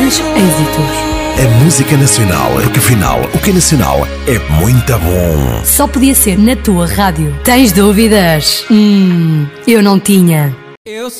grandes êxitos. A música nacional, porque afinal, o que é nacional é muito bom. Só podia ser na tua rádio. Tens dúvidas? Eu não tinha.